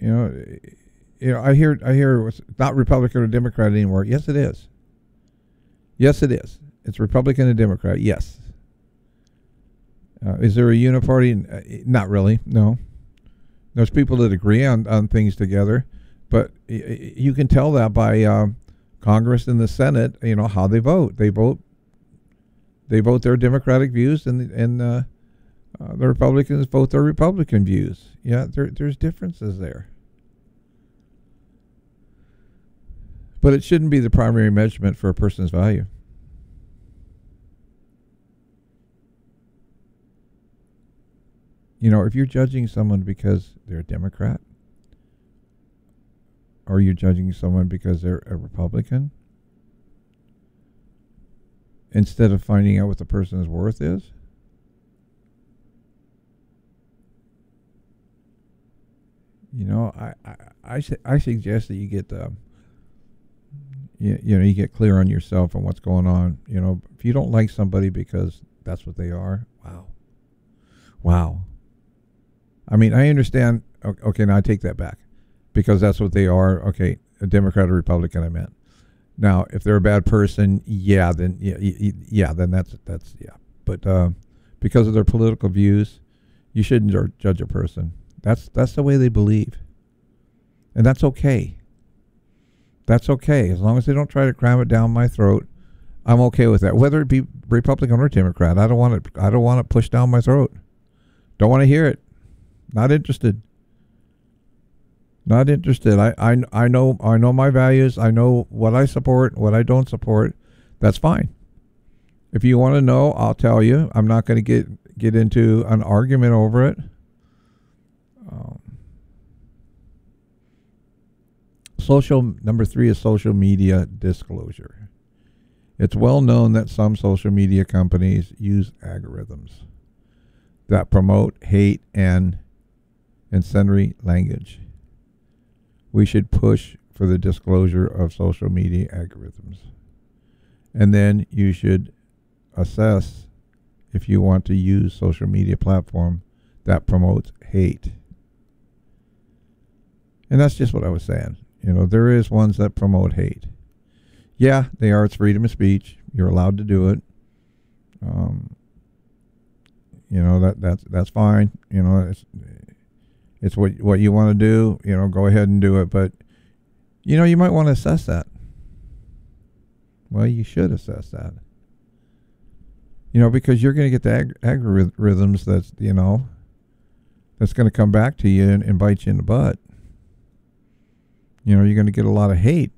You know, I hear it's not Republican or Democrat anymore. Yes, it is. Yes, it is. It's Republican and Democrat. Yes. Is there a uniparty? Not really. No. There's people that agree on things together, but you can tell that by Congress and the Senate. You know how they vote. They vote their Democratic views, and the Republicans vote their Republican views. Yeah, there's differences there. But it shouldn't be the primary measurement for a person's value. You know, if you're judging someone because they're a Democrat, or you're judging someone because they're a Republican, instead of finding out what the person's worth is, you know, I suggest that you get you get clear on yourself and what's going on. You know, if you don't like somebody because that's what they are, wow. I mean, I understand. Okay, now I take that back, because that's what they are. Okay, a Democrat or Republican, I meant. Now, if they're a bad person, then that's. But because of their political views, you shouldn't judge a person. That's the way they believe, and that's okay. That's okay, as long as they don't try to cram it down my throat. I'm okay with that, whether it be Republican or Democrat. I don't want it pushed down my throat. Don't want to hear it. Not interested. Not interested. I know my values. I know what I support, what I don't support. That's fine. If you want to know, I'll tell you. I'm not going to get into an argument over it. Number 3 is social media disclosure. It's well known that some social media companies use algorithms that promote hate and incendiary language. We should push for the disclosure of social media algorithms. And then you should assess if you want to use social media platform that promotes hate. And that's just what I was saying. You know, there is ones that promote hate. Yeah, they are. It's freedom of speech. You're allowed to do it. You know, that's fine. You know, it's what you want to do. You know, go ahead and do it. But you know, you might want to assess that. Well, you should assess that. You know, because you're going to get the algorithms that's going to come back to you and bite you in the butt. You know, you're going to get a lot of hate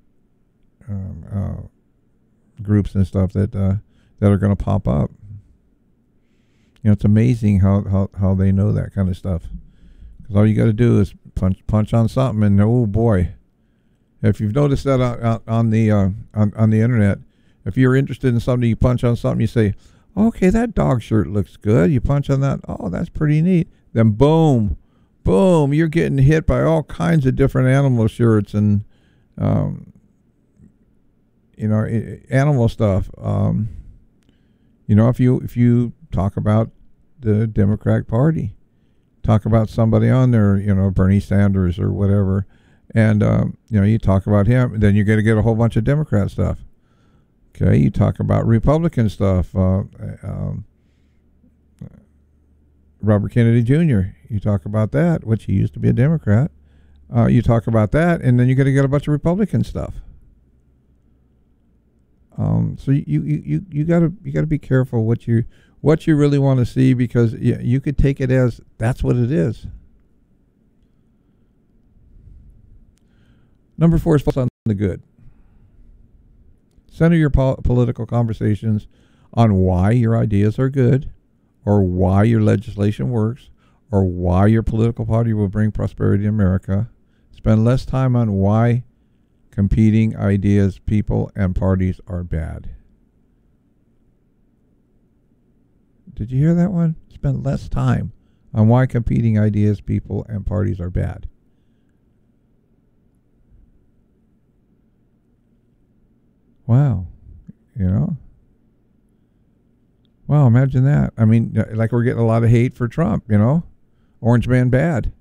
groups and stuff that are going to pop up. You know, it's amazing how they know that kind of stuff. Because all you got to do is punch on something, and oh boy, if you've noticed that on the internet, if you're interested in something, you punch on something, you say, okay, that dog shirt looks good. You punch on that, oh, that's pretty neat. Then boom, you're getting hit by all kinds of different animal shirts and animal stuff. You know, if you talk about the Democratic Party, talk about somebody on there, you know, Bernie Sanders or whatever, and you talk about him, then you're going to get a whole bunch of Democrat stuff. Okay, you talk about Republican stuff. Robert Kennedy Jr., you talk about that, which he used to be a Democrat. You talk about that, and then you're going to get a bunch of Republican stuff. So you got to be careful what you really want to see, because you could take it as that's what it is. Number 4 is focus on the good. Center your political conversations on why your ideas are good, or why your legislation works, or why your political party will bring prosperity to America. Spend less time on why competing ideas, people, and parties are bad. Did you hear that one? Spend less time on why competing ideas, people, and parties are bad. Wow. You know? Wow, imagine that. I mean, like we're getting a lot of hate for Trump, you know? Orange man bad.